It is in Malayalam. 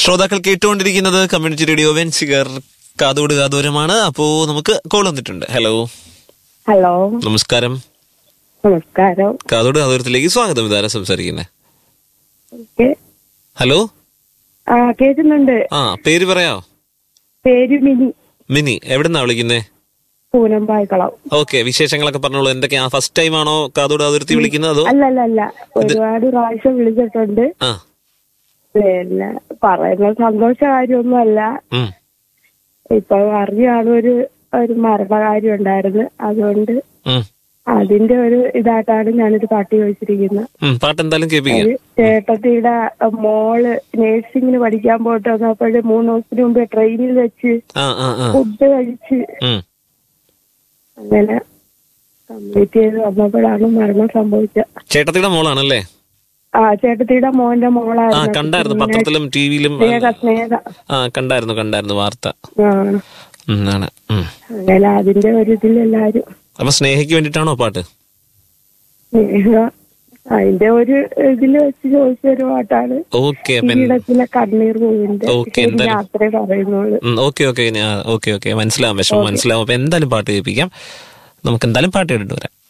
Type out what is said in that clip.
ശ്രോതാക്കൾ കേട്ടുകൊണ്ടിരിക്കുന്നത് കമ്മ്യൂണിറ്റി റേഡിയോ വെൻസിഗർ കാതോട് കാതോരമാണ്. അപ്പോ നമുക്ക് കോൾ വന്നിട്ടുണ്ട്. ഹലോ. ഹലോ, നമസ്കാരം. നമസ്കാരം. കാതോട് കാതോരത്തിലേക്ക് സ്വാഗതം. ഇതാരാ സംസാരിക്കുന്നത്? ഹലോ. കേൾക്കുന്നുണ്ട്. പേര് പറയാോ? പേര് മിനി. മിനി, എവിടെന്നാ വിളിക്കുന്നേ? പൂനമ്പായിക്കളം. ഓക്കെ, വിശേഷങ്ങളൊക്കെ പറഞ്ഞോളൂ. എന്തൊക്കെയാ, ഫസ്റ്റ് ടൈം ആണോ കാതോട് കാതോരത്തി വിളിക്കുന്നത്? അതോ അല്ല, ഒരുപാട് പ്രാവശ്യം വിളിച്ചിട്ടുണ്ട്. പിന്നെ പറയുന്ന സന്തോഷ കാര്യമൊന്നും അല്ല. ഇപ്പൊ അറിയാണ് ഒരു മരണകാര്യം ഉണ്ടായിരുന്നു. അതുകൊണ്ട് അതിന്റെ ഒരു ഇതായിട്ടാണ് ഞാനൊരു പാട്ട് ചോദിച്ചിരിക്കുന്നത്. പാട്ട് എന്തായാലും കേൾപ്പിക്കാം. ചേട്ടത്തിയുടെ മോള് നേഴ്സിംഗിന് പഠിക്കാൻ പോയിട്ട് വന്നപ്പോഴ് 3 ദിവസത്തിന് മുമ്പ് ട്രെയിനിൽ വെച്ച് ഫുഡ് കഴിച്ച് അങ്ങനെ കംപ്ലീറ്റ് ചെയ്ത് വന്നപ്പോഴാണ് മരണം സംഭവിച്ചത്. ചേട്ടത്തിയുടെ മോളാണല്ലേ? ചേട്ടത്തിയുടെ മോന്റെ മോളായിരുന്നു. കണ്ടായിരുന്നു പത്രത്തിലും ടിവിയിലും. സ്നേഹ കണ്ടായിരുന്നു വാർത്ത. അങ്ങനെ അതിന്റെ ഒരു ഇതിലെല്ലാരും. അപ്പൊ സ്നേഹയ്ക്ക് വേണ്ടിട്ടാണോ പാട്ട്? അതിന്റെ ഒരു ഇതില് വെച്ച് ചോദിച്ച ഒരു പാട്ടാണ്. ഈടത്തിലെ കണ്ണീർ പൂവിന്റെ യാത്ര പറയുന്നുള്ളൂ. ഓക്കെ മനസ്സിലാവും, വിഷമം മനസ്സിലാവും. അപ്പൊ എന്തായാലും പാട്ട് കേൾപ്പിക്കാം. നമുക്ക് എന്തായാലും പാട്ട് കേട്ടിട്ട് വരാം.